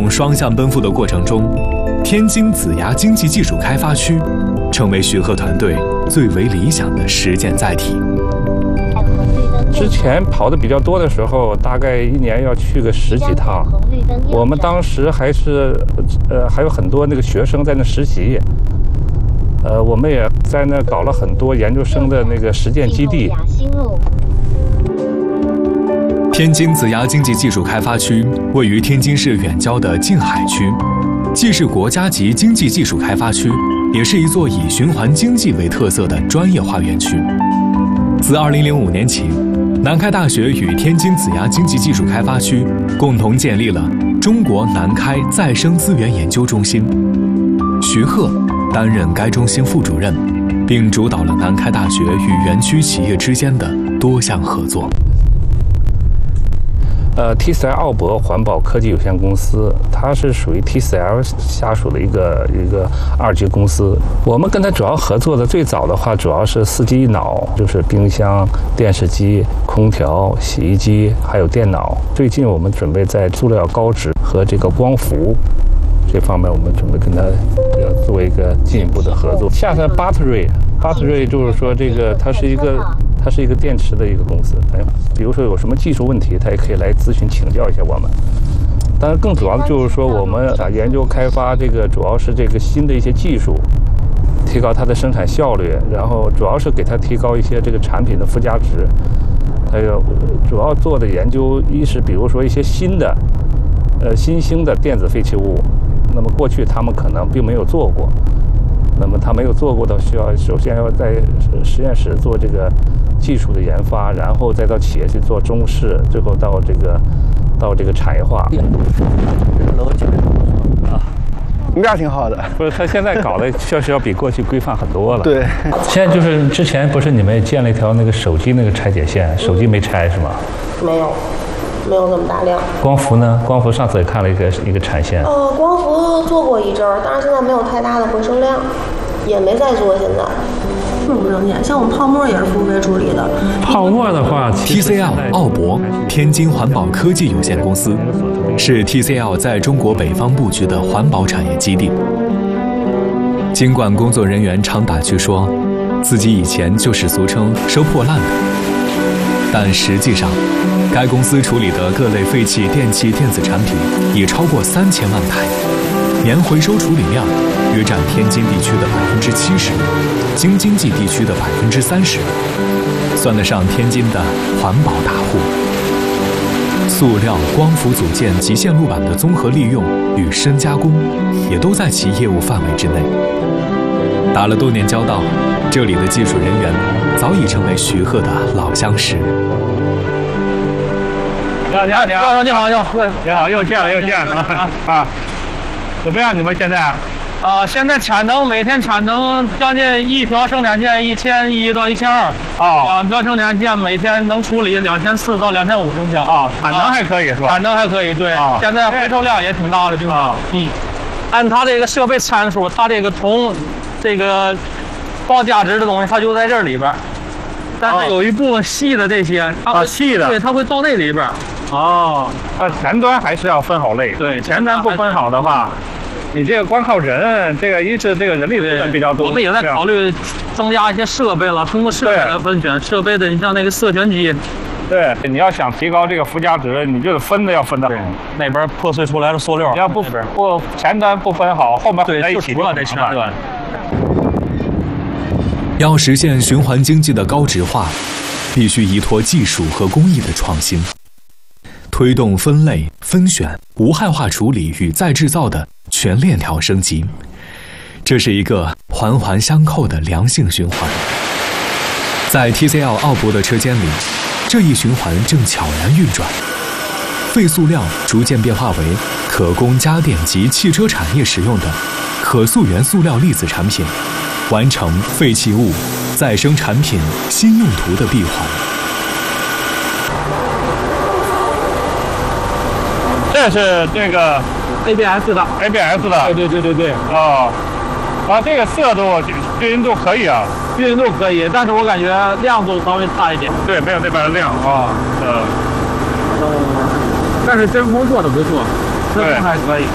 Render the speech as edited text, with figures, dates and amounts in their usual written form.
种双向奔赴的过程中，天津子牙经济技术开发区成为徐鹤团队最为理想的实践载体。 之前跑的比较多的时候，大概一年要去个10几趟。我们当时还有很多那个学生在那实习。我们也在那搞了很多研究生的那个实践基地。 天津子牙经济技术开发区位于天津市远郊的静海区，既是国家级经济技术开发区，也是一座以循环经济为特色的专业化园区。自2005年起，南开大学与天津子牙经济技术开发区共同建立了中国南开再生资源研究中心。徐鹤担任该中心副主任，并主导了南开大学与园区企业之间的多项合作。 TCL 奥博环保科技有限公司，它是属于 TCL 下属的一个2级公司。我们跟它主要合作的最早的话，主要是4机一脑，就是冰箱、电视机、空调、洗衣机，还有电脑。最近我们准备在塑料高纸和这个光伏这方面，我们准备跟它做一个进一步的合作。下它 battery 就是说这个它是一个电池的一个公司，比如说有什么技术问题，它也可以来咨询请教一下我们。当然，更主要的就是说，我们研究开发这个主要是这个新的一些技术，提高它的生产效率，然后主要是给它提高一些这个产品的附加值。还有主要做的研究，一是比如说一些新兴的电子废弃物，那么过去他们可能并没有做过。那么他没有做过的，需要首先要在实验室做这个技术的研发，然后再到企业去做中试，最后到这个产业化。 你俩挺好的， 不是他现在搞的确实要比过去规范很多了。 对， 现在就是之前不是你们建了一条那个手机那个拆解线，手机没拆是吗？ 没有那么大量。 光伏呢？光伏上次也看了一个产线。 光伏做过一阵儿，但是现在没有太大的回收量，也没在做现在。不挣钱，像我们泡沫也是付费处理的。 泡沫的话 ，TCL 奥博天津环保科技有限公司是 TCL 在中国北方布局的环保产业基地。尽管工作人员常打趣说自己以前就是俗称收破烂的，但实际上，该公司处理的各类废弃电器电子产品已超过3000万台，年回收处理量约占天津地区的70%，京津冀地区的30%，算得上天津的环保大户。塑料、光伏组件及线路板的综合利用与深加工，也都在其业务范围之内。打了多年交道，这里的技术人员早已成为徐鹤的老相识。 你好，又见了啊！怎么样？你们现在？ 现在产能每天产能将近一条生产线1100到1200，两条生产线每天能处理2400到2500公斤。 产能还可以是吧？ 产能还可以，对。现在回收量也挺大的，对吧？按它这个设备参数，它这个铜这个高价值的东西，它就在这里边。但是有一部分细的这些， 细的， 对，它会到那里边。 前端还是要分好类。 对， 前端不分好的话，你这个光靠人，这个一是这个人力成本比较多。 我们也在考虑增加一些设备了，通过设备来分选设备的，你像那个色选机。 对，你要想提高这个附加值，你就是分的要分的好。 那边破碎出来的塑料， 你要不前端不分好，后面混在一起就了这前端。 要实现循环经济的高质化，必须依托技术和工艺的创新，推动分类、分选、无害化处理与再制造的全链条升级。这是一个环环相扣的良性循环。在 TCL 奥博的车间里，这一循环正悄然运转。废塑料逐渐变化为可供家电及汽车产业使用的可溯源塑料粒子产品，完成废弃物再生产品新用途的闭环。 这是这个 ABS 的。 对。这个色度均匀度可以啊， 均匀度可以，但是我感觉亮度稍微差一点。 对，没有那边的亮啊。 但是真空做的不错，真空还可以。